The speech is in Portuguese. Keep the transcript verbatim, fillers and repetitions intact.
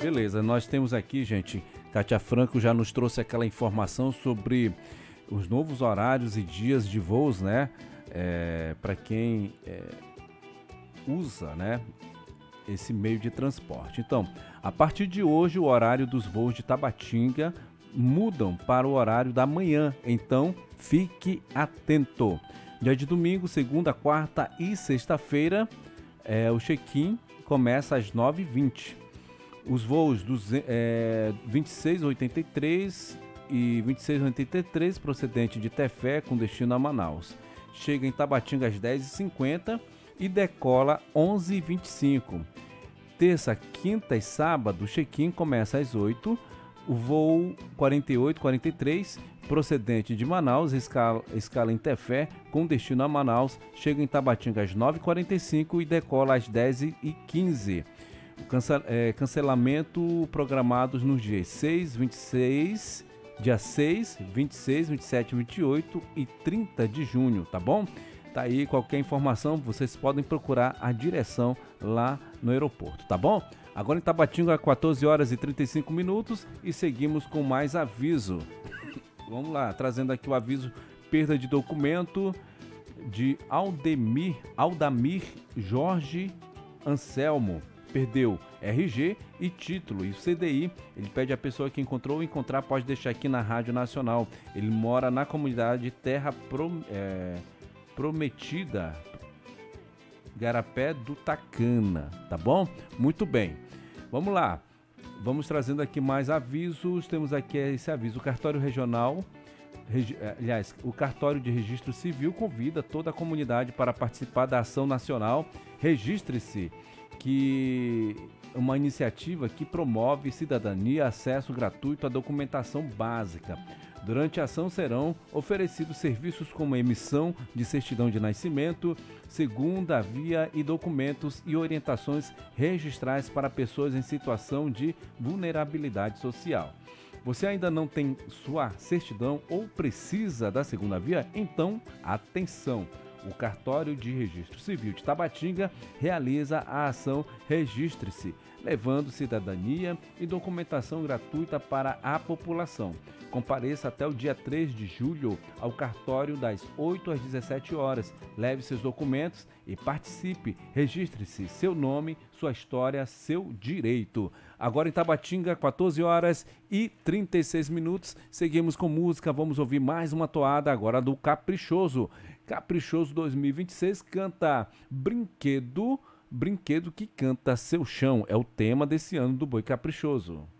Beleza, nós temos aqui, gente, Kátia Franco já nos trouxe aquela informação sobre os novos horários e dias de voos, né? É, para quem é, usa, né, esse meio de transporte. Então, a partir de hoje, o horário dos voos de Tabatinga mudam para o horário da manhã, então fique atento. Dia de domingo, segunda, quarta e sexta-feira, é, o check-in começa às nove e vinte. Os voos dos é, vinte e seis oitenta e três e vinte e seis oitenta e três procedente de Tefé com destino a Manaus. Chega em Tabatinga às dez e cinquenta e decola onze e vinte e cinco. Terça, quinta e sábado, o check-in começa às oito. O voo quarenta e oito quarenta e três, procedente de Manaus, escala, escala em Tefé, com destino a Manaus, chega em Tabatinga às nove e quarenta e cinco e decola às dez e quinze. Cancel, é, cancelamento programados nos dias seis, vinte e seis, dia seis, vinte e seis, vinte e sete, vinte e oito e trinta de junho, tá bom? Tá aí, qualquer informação, vocês podem procurar a direção lá no aeroporto, tá bom? Agora em Tabatinga, quatorze horas e trinta e cinco minutos e seguimos com mais aviso. Vamos lá, trazendo aqui o aviso: perda de documento de Aldemir, Aldamir Jorge Anselmo. Perdeu R G e título e o C D I. Ele pede a pessoa que encontrou ou encontrar, pode deixar aqui na Rádio Nacional. Ele mora na comunidade Terra Prom, é, Prometida, Garapé do Tacana, tá bom? Muito bem, vamos lá, vamos trazendo aqui mais avisos. Temos aqui esse aviso: o cartório regional, regi, aliás, o cartório de registro civil convida toda a comunidade para participar da ação nacional Registre-se, que é uma iniciativa que promove cidadania e acesso gratuito à documentação básica. Durante a ação serão oferecidos serviços como emissão de certidão de nascimento, segunda via e documentos e orientações registrais para pessoas em situação de vulnerabilidade social. Você ainda não tem sua certidão ou precisa da segunda via? Então, atenção! O Cartório de Registro Civil de Tabatinga realiza a ação Registre-se, levando cidadania e documentação gratuita para a população. Compareça até o dia três de julho ao cartório das oito às dezessete horas. Leve seus documentos e participe. Registre-se, seu nome, sua história, seu direito. Agora em Tabatinga, quatorze horas e trinta e seis minutos. Seguimos com música, vamos ouvir mais uma toada agora do Caprichoso. Caprichoso dois mil e vinte e seis canta Brinquedo, Brinquedo que canta seu chão. É o tema desse ano do Boi Caprichoso.